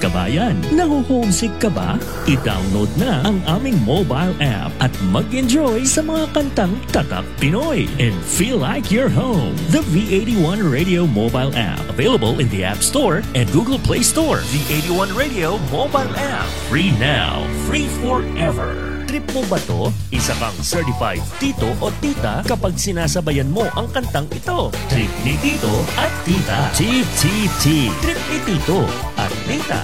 kabayan, naho-homesick ka ba? I-download na ang aming mobile app at mag-enjoy sa mga kantang Tatak Pinoy and feel like you're home. The V81 Radio mobile app, available in the App Store and Google Play Store. V81 Radio mobile app, free now, free forever. Trip mo ba to? Isa kang certified tito o tita kapag sinasabayan mo ang kantang ito. Trip ni tito at tita. TTT. Trip ni tito at tita.